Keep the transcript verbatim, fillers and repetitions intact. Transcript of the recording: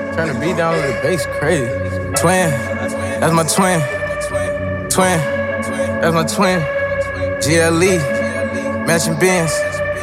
Turn the beat down on the bass, crazy. Twin, that's my twin. Twin, that's my twin. G L E, matching Benz.